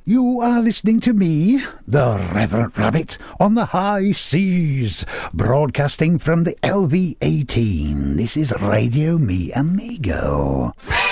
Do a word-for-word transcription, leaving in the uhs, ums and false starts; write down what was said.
You are listening to me, the Reverend Rabbit, on the high seas, broadcasting from the L V eighteen. This is Radio Mi Amigo.